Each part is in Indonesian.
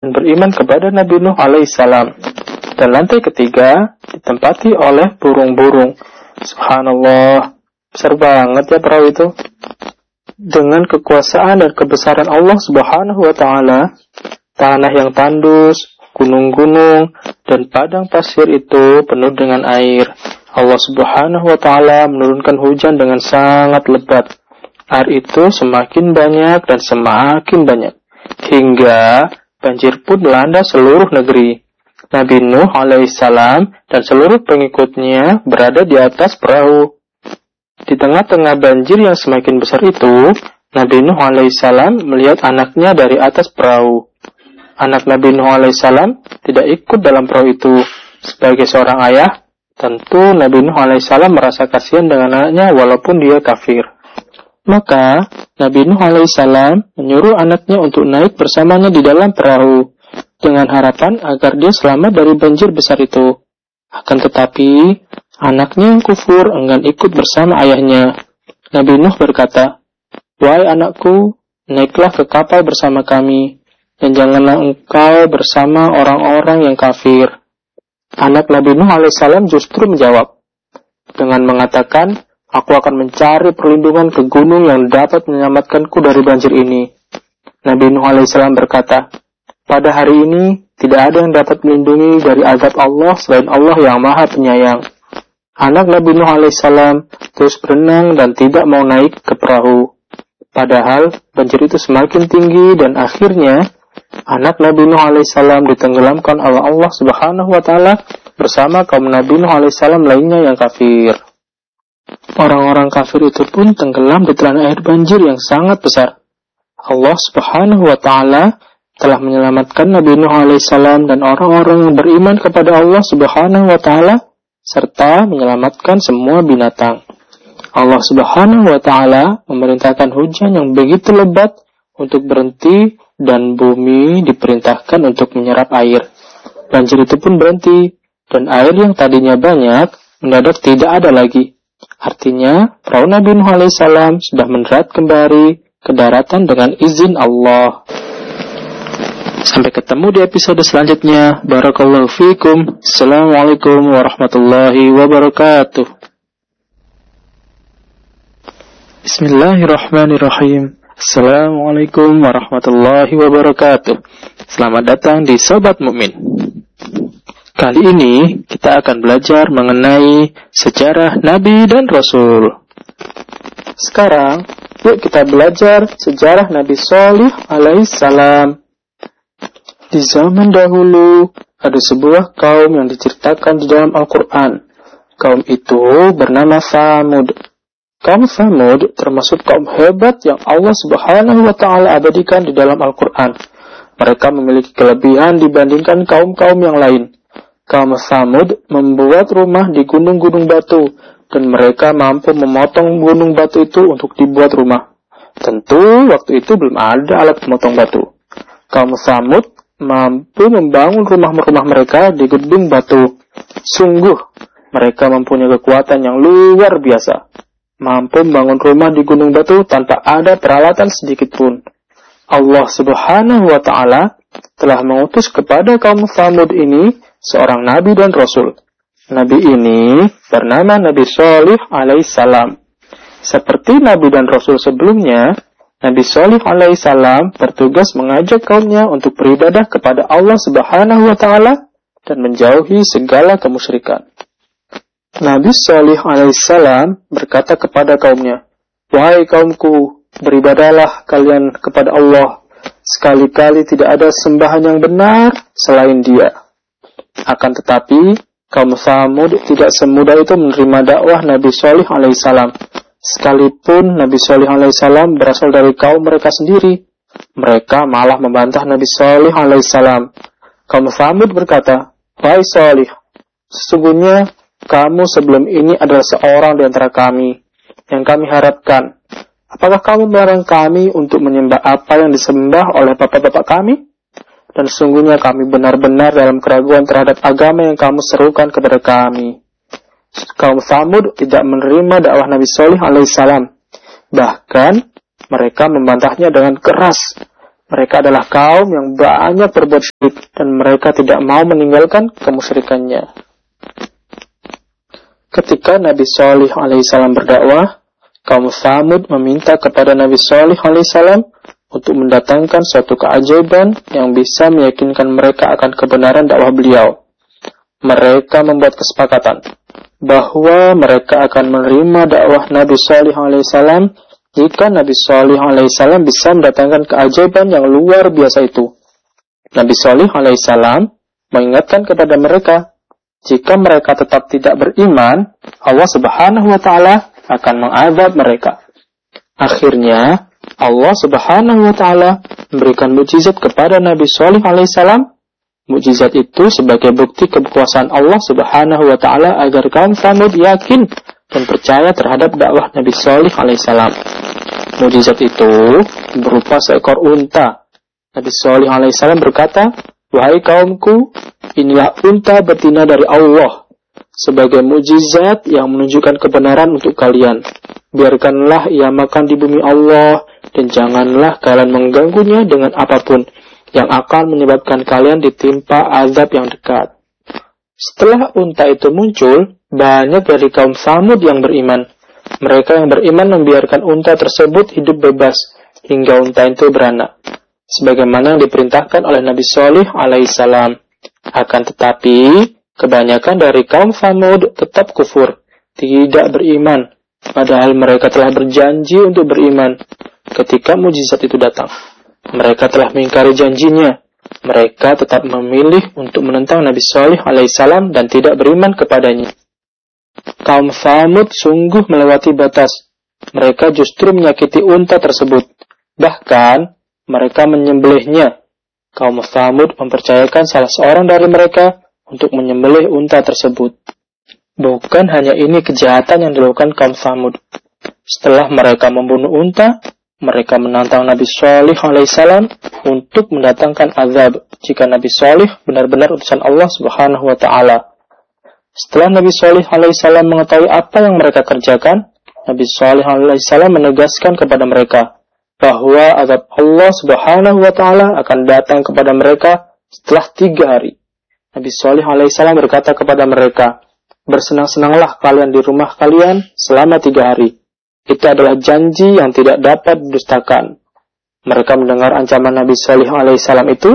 beriman kepada Nabi Nuh alaihissalam. Dan lantai ketiga ditempati oleh burung-burung. Subhanallah, besar banget ya perahu itu. Dengan kekuasaan dan kebesaran Allah Subhanahu wa ta'ala, tanah yang tandus, gunung-gunung, dan padang pasir itu penuh dengan air. Allah Subhanahu wa ta'ala menurunkan hujan dengan sangat lebat. Air itu semakin banyak dan semakin banyak, hingga banjir pun melanda seluruh negeri. Nabi Nuh alaihissalam dan seluruh pengikutnya berada di atas perahu. Di tengah-tengah banjir yang semakin besar itu, Nabi Nuh alaihissalam melihat anaknya dari atas perahu. Anak Nabi Nuh alaihissalam tidak ikut dalam perahu itu. Sebagai seorang ayah, tentu Nabi Nuh alaihissalam merasa kasihan dengan anaknya walaupun dia kafir. Maka Nabi Nuh alaihissalam menyuruh anaknya untuk naik bersamanya di dalam perahu, dengan harapan agar dia selamat dari banjir besar itu. Akan tetapi, anaknya yang kufur enggan ikut bersama ayahnya. Nabi Nuh berkata, "Wahai anakku, naiklah ke kapal bersama kami, dan janganlah engkau bersama orang-orang yang kafir." Anak Nabi Nuh alaihissalam justru menjawab dengan mengatakan, "Aku akan mencari perlindungan ke gunung yang dapat menyelamatkanku dari banjir ini." Nabi Nuh alaihissalam berkata, "Pada hari ini, tidak ada yang dapat melindungi dari azab Allah selain Allah yang Maha Penyayang." Anak Nabi Nuh alaihissalam terus berenang dan tidak mau naik ke perahu. Padahal banjir itu semakin tinggi dan akhirnya anak Nabi Nuh alaihissalam ditenggelamkan oleh Allah Subhanahu wa ta'ala bersama kaum Nabi Nuh alaihissalam lainnya yang kafir. Orang-orang kafir itu pun tenggelam di telan air banjir yang sangat besar. Allah Subhanahu wa ta'ala telah menyelamatkan Nabi Nuh alaihissalam dan orang-orang yang beriman kepada Allah Subhanahu wa ta'ala serta menyelamatkan semua binatang. Allah Subhanahu wa ta'ala memerintahkan hujan yang begitu lebat untuk berhenti dan bumi diperintahkan untuk menyerap air. Banjir itu pun berhenti dan air yang tadinya banyak mendadak tidak ada lagi. Artinya, perahu Nabi Nuh alaihissalam sudah mendarat kembali ke daratan dengan izin Allah. Sampai ketemu di episode selanjutnya. Barakallahu fiikum. Assalamualaikum warahmatullahi wabarakatuh. Bismillahirrahmanirrahim. Assalamualaikum warahmatullahi wabarakatuh. Selamat datang di Sobat Mukmin. Kali ini kita akan belajar mengenai sejarah Nabi dan Rasul. Sekarang, yuk kita belajar sejarah Nabi Shalih alaihissalam. Di zaman dahulu, ada sebuah kaum yang diceritakan di dalam Al-Quran. Kaum itu bernama Thamud. Kaum Thamud termasuk kaum hebat yang Allah Subhanahu wa ta'ala abadikan di dalam Al-Quran. Mereka memiliki kelebihan dibandingkan kaum-kaum yang lain. Kaum Thamud membuat rumah di gunung-gunung batu, dan mereka mampu memotong gunung batu itu untuk dibuat rumah. Tentu waktu itu belum ada alat pemotong batu. Kaum Thamud mampu membangun rumah-rumah mereka di gedung batu. Sungguh, mereka mempunyai kekuatan yang luar biasa. Mampu membangun rumah di gunung batu tanpa ada peralatan sedikit pun. Allah Subhanahu wa ta'ala telah mengutus kepada kaum Thamud ini seorang nabi dan rasul. Nabi ini bernama Nabi Shalih alaihissalam. Seperti nabi dan rasul sebelumnya, Nabi Shalih alaihissalam bertugas mengajak kaumnya untuk beribadah kepada Allah Subhanahu wa ta'ala dan menjauhi segala kemusyrikan. Nabi Shalih alaihissalam berkata kepada kaumnya, "Wahai kaumku, beribadahlah kalian kepada Allah. Sekali-kali tidak ada sembahan yang benar selain Dia." Akan tetapi, kaum Thamud tidak semudah itu menerima dakwah Nabi Shalih alaihissalam. Sekalipun Nabi Shalih alaihissalam berasal dari kaum mereka sendiri, mereka malah membantah Nabi Shalih alaihissalam. Kaum Thamud berkata, "Wahai Shalih, sesungguhnya kamu sebelum ini adalah seorang di antara kami, yang kami harapkan. Apakah kamu melarang kami untuk menyembah apa yang disembah oleh bapak-bapak kami? Dan sesungguhnya kami benar-benar dalam keraguan terhadap agama yang kamu serukan kepada kami." Kaum Thamud tidak menerima dakwah Nabi Shalih alaihissalam. Bahkan, mereka membantahnya dengan keras. Mereka adalah kaum yang banyak berbuat syirik dan mereka tidak mau meninggalkan kemusyrikannya. Ketika Nabi Shalih alaihissalam berdakwah, kaum Tsamud meminta kepada Nabi Shalih alaihissalam untuk mendatangkan suatu keajaiban yang bisa meyakinkan mereka akan kebenaran dakwah beliau. Mereka membuat kesepakatan bahwa mereka akan menerima dakwah Nabi Shalih alaihissalam jika Nabi Shalih alaihissalam bisa mendatangkan keajaiban yang luar biasa itu. Nabi Shalih alaihissalam mengingatkan kepada mereka, jika mereka tetap tidak beriman, Allah Subhanahu wa Ta'ala akan mengazab mereka. Akhirnya, Allah Subhanahu wa Ta'ala memberikan mukjizat kepada Nabi Shalih alaihissalam. Mukjizat itu sebagai bukti kekuasaan Allah Subhanahu wa Ta'ala agar kaum Tsamud yakin dan percaya terhadap dakwah Nabi Shalih alaihissalam. Mukjizat itu berupa seekor unta. Nabi Shalih alaihissalam berkata, "Wahai kaumku, inilah unta betina dari Allah, sebagai mukjizat yang menunjukkan kebenaran untuk kalian. Biarkanlah ia makan di bumi Allah, dan janganlah kalian mengganggunya dengan apapun yang akan menyebabkan kalian ditimpa azab yang dekat." Setelah unta itu muncul, banyak dari kaum Tsamud yang beriman. Mereka yang beriman membiarkan unta tersebut hidup bebas hingga unta itu beranak, sebagaimana yang diperintahkan oleh Nabi Shalih alaihissalam. Akan tetapi, kebanyakan dari kaum Tsamud tetap kufur, tidak beriman, padahal mereka telah berjanji untuk beriman. Ketika mukjizat itu datang, mereka telah mengingkari janjinya. Mereka tetap memilih untuk menentang Nabi Shalih alaihissalam dan tidak beriman kepadanya. Kaum Tsamud sungguh melewati batas. Mereka justru menyakiti unta tersebut. Bahkan, mereka menyembelihnya. Kaum Tsamud mempercayakan salah seorang dari mereka untuk menyembelih unta tersebut. Bukan hanya ini kejahatan yang dilakukan kaum Tsamud. Setelah mereka membunuh unta, mereka menantang Nabi Shalih alaihissalam untuk mendatangkan azab jika Nabi Shalih benar-benar utusan Allah Subhanahu wa Ta'ala. Setelah Nabi Shalih alaihissalam mengetahui apa yang mereka kerjakan, Nabi Shalih alaihissalam menegaskan kepada mereka bahwa azab Allah Subhanahu wa Ta'ala akan datang kepada mereka setelah 3 hari. Nabi Shalih alaihissalam berkata kepada mereka, "Bersenang-senanglah kalian di rumah kalian selama 3 hari. Itu adalah janji yang tidak dapat didustakan." Mereka mendengar ancaman Nabi Shalih alaihissalam itu.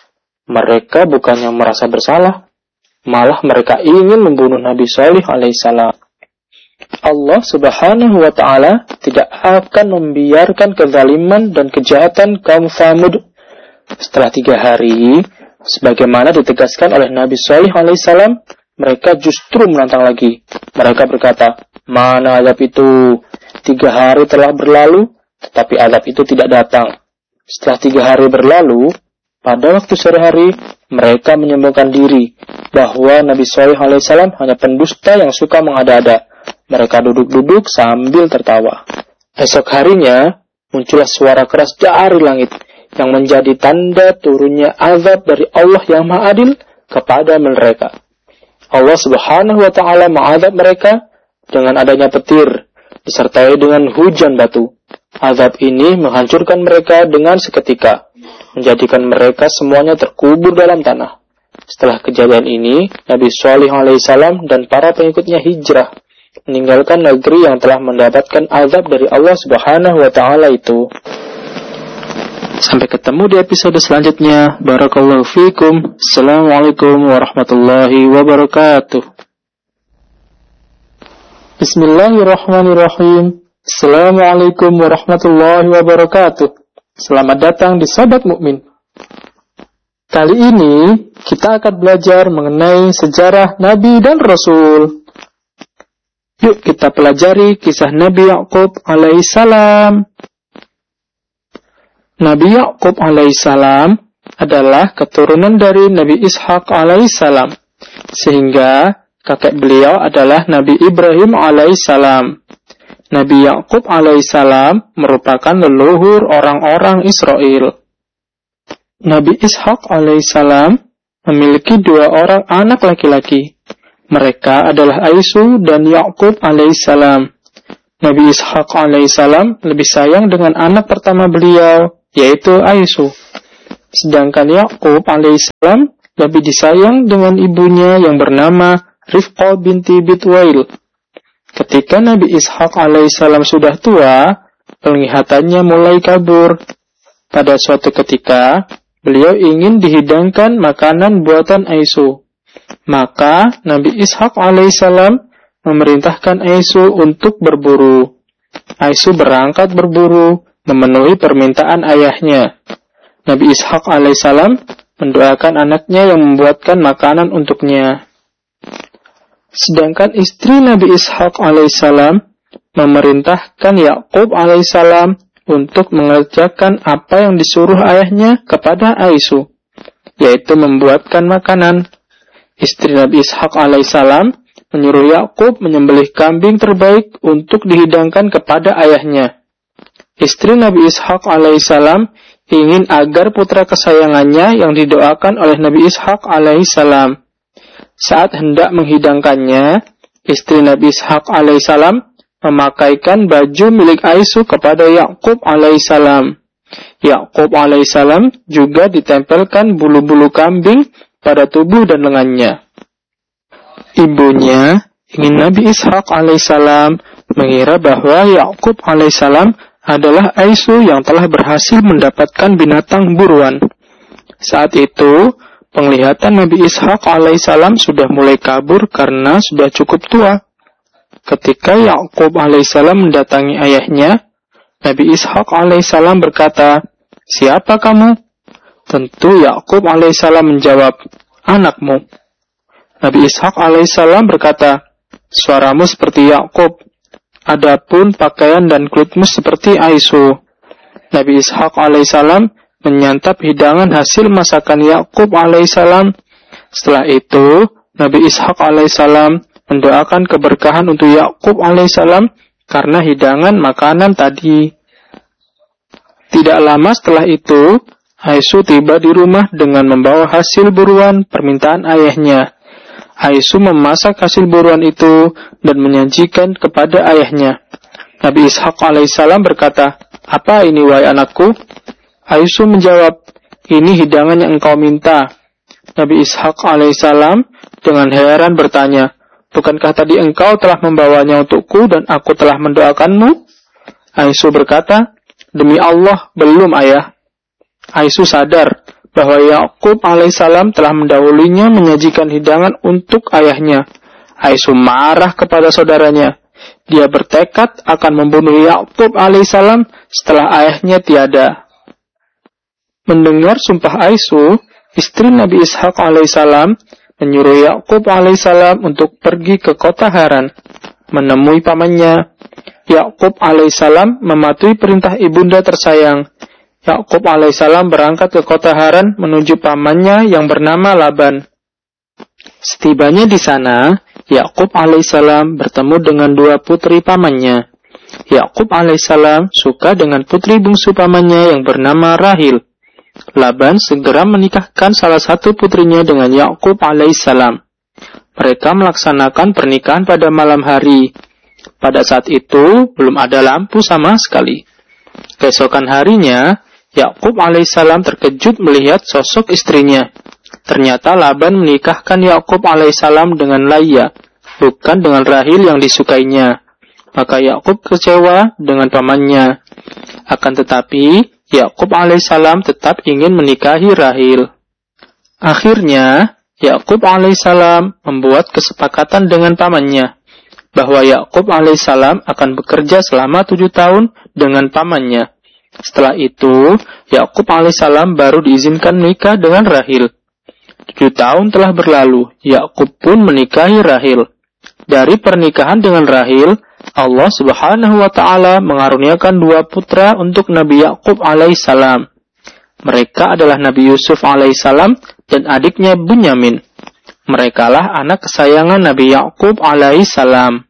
Mereka bukannya merasa bersalah, malah mereka ingin membunuh Nabi Shalih alaihissalam. Allah Subhanahu wa Ta'ala tidak akan membiarkan kezaliman dan kejahatan kaum Tsamud. Setelah 3 hari, sebagaimana ditegaskan oleh Nabi Shalih alaihissalam, mereka justru menantang lagi. Mereka berkata, "Mana azab itu? 3 hari telah berlalu, tetapi azab itu tidak datang." Setelah 3 hari berlalu, pada waktu sore hari, mereka menyembuhkan diri bahwa Nabi Shalih alaihissalam hanya pendusta yang suka mengada-ada. Mereka duduk-duduk sambil tertawa. Esok harinya, muncullah suara keras dari langit yang menjadi tanda turunnya azab dari Allah yang Maha Adil kepada mereka. Allah Subhanahu wa Ta'ala mengazab mereka dengan adanya petir, disertai dengan hujan batu. Azab ini menghancurkan mereka dengan seketika, menjadikan mereka semuanya terkubur dalam tanah. Setelah kejadian ini, Nabi Shalih alaihissalam dan para pengikutnya hijrah, meninggalkan negeri yang telah mendapatkan azab dari Allah Subhanahu wa Ta'ala itu. Sampai ketemu di episode selanjutnya. Barakallahu fikum. Assalamualaikum warahmatullahi wabarakatuh. Bismillahirrahmanirrahim. Assalamualaikum warahmatullahi wabarakatuh. Selamat datang di Sahabat Mukmin. Kali ini kita akan belajar mengenai sejarah Nabi dan Rasul. Yuk kita pelajari kisah Nabi Ya'qub alaihissalam. Nabi Ya'qub alaihissalam adalah keturunan dari Nabi Ishaq alaihissalam, sehingga kakek beliau adalah Nabi Ibrahim alaihissalam. Nabi Ya'qub alaihissalam merupakan leluhur orang-orang Israel. Nabi Ishaq alaihissalam memiliki 2 orang anak laki-laki. Mereka adalah Aisu dan Ya'qub alaihissalam. Nabi Ishaq alaihissalam lebih sayang dengan anak pertama beliau, yaitu Aisu. Sedangkan Yakub alaihissalam lebih disayang dengan ibunya yang bernama Rifqah binti Bitwail. Ketika Nabi Ishak alaihissalam sudah tua, penglihatannya mulai kabur. Pada suatu ketika, beliau ingin dihidangkan makanan buatan Aisu. Maka Nabi Ishak alaihissalam memerintahkan Aisu untuk berburu. Aisu berangkat berburu, memenuhi permintaan ayahnya. Nabi Ishak alaihissalam mendoakan anaknya yang membuatkan makanan untuknya. Sedangkan istri Nabi Ishak alaihissalam memerintahkan Yakub alaihissalam untuk mengerjakan apa yang disuruh ayahnya kepada Aisu, yaitu membuatkan makanan. Istri Nabi Ishak alaihissalam menyuruh Yakub menyembelih kambing terbaik untuk dihidangkan kepada ayahnya. Istri Nabi Ishak alaihissalam ingin agar putra kesayangannya yang didoakan oleh Nabi Ishak alaihissalam. Saat hendak menghidangkannya, istri Nabi Ishak alaihissalam memakaikan baju milik Aisu kepada Yakub alaihissalam. Yakub alaihissalam juga ditempelkan bulu-bulu kambing pada tubuh dan lengannya. Ibunya ingin Nabi Ishak alaihissalam mengira bahwa Yakub alaihissalam adalah Aisu yang telah berhasil mendapatkan binatang buruan. Saat itu, penglihatan Nabi Ishak alaihissalam sudah mulai kabur karena sudah cukup tua. Ketika Yakub alaihissalam mendatangi ayahnya, Nabi Ishak alaihissalam berkata, "Siapa kamu?" Tentu Yakub alaihissalam menjawab, "Anakmu." Nabi Ishak alaihissalam berkata, "Suaramu seperti Yakub, adapun pakaian dan kulitmu seperti Aisu." Nabi Ishak alaihissalam menyantap hidangan hasil masakan Yakub alaihissalam. Setelah itu, Nabi Ishak alaihissalam mendoakan keberkahan untuk Yakub alaihissalam karena hidangan makanan tadi. Tidak lama setelah itu, Aisu tiba di rumah dengan membawa hasil buruan permintaan ayahnya. Aisu memasak hasil buruan itu dan menyajikan kepada ayahnya. Nabi Ishak alaihissalam berkata, "Apa ini wahai anakku?" Aisu menjawab, "Ini hidangan yang engkau minta." Nabi Ishak alaihissalam dengan heran bertanya, "Bukankah tadi engkau telah membawanya untukku dan aku telah mendoakanmu?" Aisu berkata, "Demi Allah, belum ayah." Aisu sadar bahwa Yakub alaihissalam telah mendahulunya menyajikan hidangan untuk ayahnya. Aisu marah kepada saudaranya. Dia bertekad akan membunuh Yakub alaihissalam setelah ayahnya tiada. Mendengar sumpah Aisu, istri Nabi Ishak alaihissalam menyuruh Yakub alaihissalam untuk pergi ke kota Haran, menemui pamannya. Yakub alaihissalam mematuhi perintah ibunda tersayang. Yakub alaihissalam berangkat ke kota Haran menuju pamannya yang bernama Laban. Setibanya di sana, Yakub alaihissalam bertemu dengan dua putri pamannya. Yakub alaihissalam suka dengan putri bungsu pamannya yang bernama Rahil. Laban segera menikahkan salah satu putrinya dengan Yakub alaihissalam. Mereka melaksanakan pernikahan pada malam hari. Pada saat itu, belum ada lampu sama sekali. Keesokan harinya, Yakub alaihissalam terkejut melihat sosok istrinya. Ternyata Laban menikahkan Yakub alaihissalam dengan Laia, bukan dengan Rahil yang disukainya. Maka Yakub kecewa dengan pamannya. Akan tetapi, Yakub alaihissalam tetap ingin menikahi Rahil. Akhirnya, Yakub alaihissalam membuat kesepakatan dengan pamannya bahwa Yakub alaihissalam akan bekerja selama 7 tahun dengan pamannya. Setelah itu, Yakub alaihissalam baru diizinkan menikah dengan Rahil. 7 tahun telah berlalu, Yakub pun menikahi Rahil. Dari pernikahan dengan Rahil, Allah Subhanahu wa Ta'ala mengaruniakan 2 putra untuk Nabi Yakub alaihissalam. Mereka adalah Nabi Yusuf alaihissalam dan adiknya Bunyamin. Merekalah anak kesayangan Nabi Yakub alaihissalam.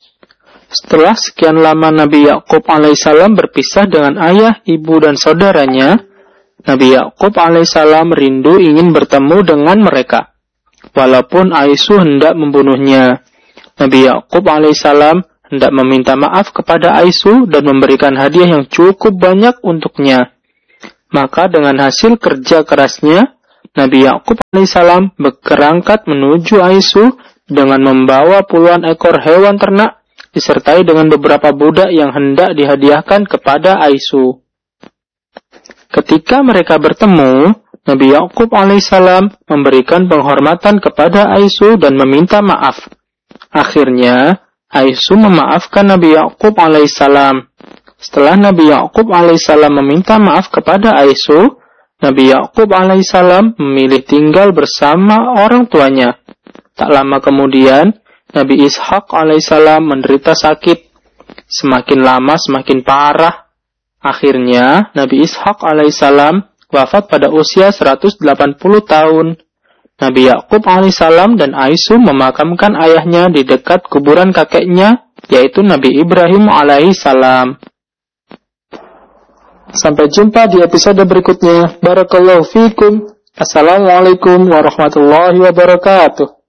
Setelah sekian lama Nabi Yakub alaihissalam berpisah dengan ayah, ibu, dan saudaranya, Nabi Yakub alaihissalam rindu ingin bertemu dengan mereka. Walaupun Aisu hendak membunuhnya, Nabi Yakub alaihissalam hendak meminta maaf kepada Aisu dan memberikan hadiah yang cukup banyak untuknya. Maka dengan hasil kerja kerasnya, Nabi Yakub alaihissalam berangkat menuju Aisu dengan membawa puluhan ekor hewan ternak, disertai dengan beberapa budak yang hendak dihadiahkan kepada Aisu. Ketika mereka bertemu, Nabi Yakub alaihissalam memberikan penghormatan kepada Aisu dan meminta maaf. Akhirnya, Aisu memaafkan Nabi Yakub alaihissalam. Setelah Nabi Yakub alaihissalam meminta maaf kepada Aisu, Nabi Yakub alaihissalam memilih tinggal bersama orang tuanya. Tak lama kemudian, Nabi Ishak alaihissalam menderita sakit. Semakin lama semakin parah. Akhirnya, Nabi Ishak alaihissalam wafat pada usia 180 tahun. Nabi Yakub alaihissalam dan Aisu memakamkan ayahnya di dekat kuburan kakeknya, yaitu Nabi Ibrahim alaihissalam. Sampai jumpa di episode berikutnya. Barakallahu fikum. Assalamualaikum warahmatullahi wabarakatuh.